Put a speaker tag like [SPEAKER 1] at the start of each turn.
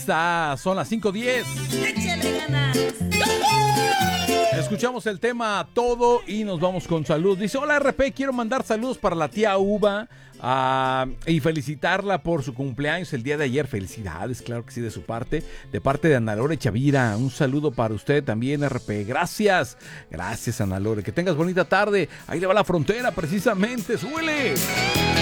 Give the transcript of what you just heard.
[SPEAKER 1] está, son las 5:10.
[SPEAKER 2] Échale ganas.
[SPEAKER 1] Escuchamos el tema todo y nos vamos con salud. Dice, hola RP, quiero mandar saludos para la tía Uva y felicitarla por su cumpleaños el día de ayer. Felicidades, claro que sí, de su parte, de parte de Ana Lore Chavira. Un saludo para usted también, RP. Gracias, gracias Ana Lore. Que tengas bonita tarde. Ahí le va la frontera precisamente, súbele.